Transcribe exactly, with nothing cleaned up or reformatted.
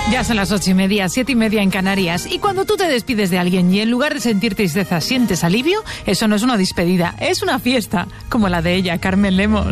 Ya son las ocho y media, siete y media en Canarias. Y cuando tú te despides de alguien y en lugar de sentir tristeza sientes alivio, eso no es una despedida, es una fiesta, como la de ella, Carmen Lemos.